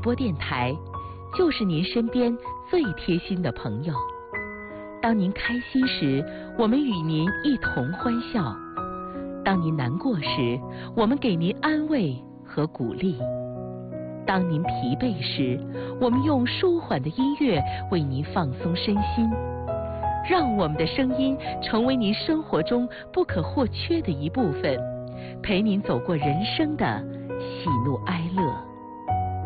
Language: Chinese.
播电台就是您身边最贴心的朋友。当您开心时，我们与您一同欢笑；当您难过时，我们给您安慰和鼓励；当您疲惫时，我们用舒缓的音乐为您放松身心。让我们的声音成为您生活中不可或缺的一部分，陪您走过人生的喜怒哀乐。